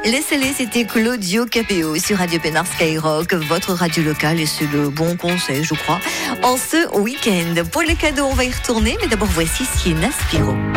Laissez-les, c'était Claudio Capéo sur Radio Pénard Skyrock, votre radio locale, et c'est le bon conseil, je crois, en ce week-end. Pour les cadeaux, on va y retourner, mais d'abord voici Sienna Spiro.